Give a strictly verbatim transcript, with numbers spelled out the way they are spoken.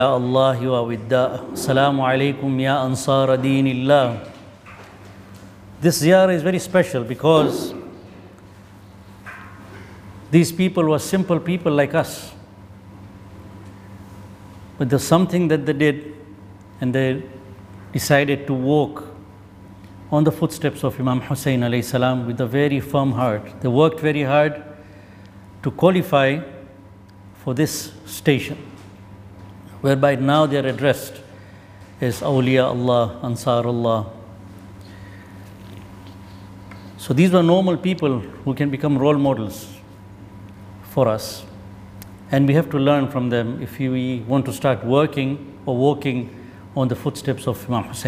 Allah wa widda. Assalamu alaikum ya ansar dinillah. This ziyarah is very special because these people were simple people like us. But there's something that they did, and they decided to walk on the footsteps of Imam Hussein alayhi salam with a very firm heart. They worked very hard to qualify for this station, whereby now they are addressed as Awliya Allah, Ansar Allah. So these were normal people who can become role models for us. And we have to learn from them if we want to start working or walking on the footsteps of Imam Hussein.